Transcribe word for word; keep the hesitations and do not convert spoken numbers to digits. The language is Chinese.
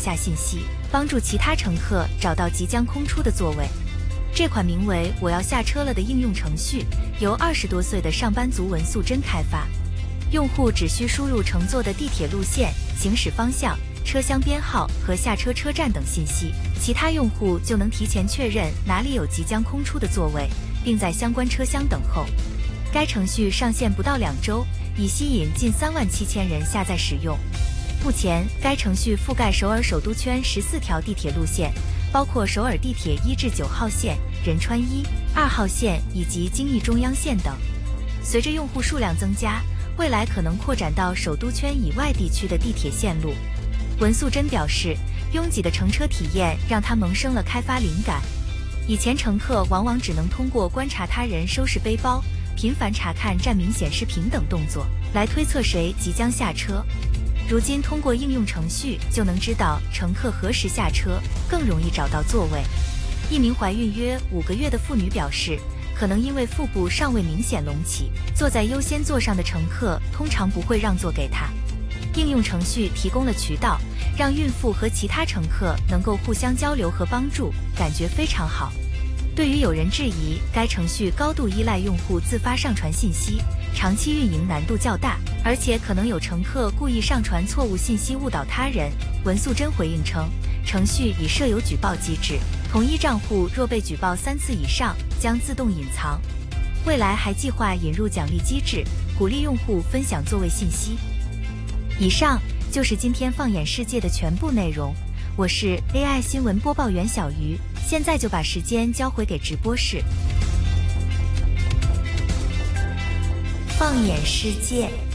下信息，帮助其他乘客找到即将空出的座位。这款名为“我要下车了”的应用程序，由二十多岁的上班族文素贞开发。用户只需输入乘坐的地铁路线、行驶方向、车厢编号和下车车站等信息，其他用户就能提前确认哪里有即将空出的座位，并在相关车厢等候。该程序上线不到两周，已吸引近三万七千人下载使用。目前，该程序覆盖首尔首都圈十四条地铁路线，包括首尔地铁一至九号线、仁川一、二号线以及京义中央线等。随着用户数量增加，未来可能扩展到首都圈以外地区的地铁线路。文素贞表示，拥挤的乘车体验让他萌生了开发灵感。以前乘客往往只能通过观察他人收拾背包、频繁查看站名显示屏等动作来推测谁即将下车。如今通过应用程序就能知道乘客何时下车，更容易找到座位。一名怀孕约五个月的妇女表示，可能因为腹部尚未明显隆起，坐在优先座上的乘客通常不会让座给她。应用程序提供了渠道，让孕妇和其他乘客能够互相交流和帮助，感觉非常好。对于有人质疑该程序高度依赖用户自发上传信息，长期运营难度较大，而且可能有乘客故意上传错误信息误导他人，文素贞回应称，程序已设有举报机制，同一账户若被举报三次以上将自动隐藏。未来还计划引入奖励机制，鼓励用户分享座位信息。以上就是今天放眼世界的全部内容，我是 A I 新闻播报员小鱼，现在就把时间交回给直播室。放眼世界。